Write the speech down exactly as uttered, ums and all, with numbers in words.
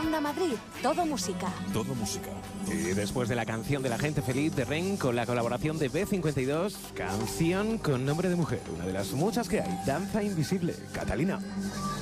Onda Madrid, todo música. Todo música. Y después de la canción de La Gente Feliz de Ren con la colaboración de B cincuenta y dos, canción con nombre de mujer, una de las muchas que hay, Danza Invisible, Catalina.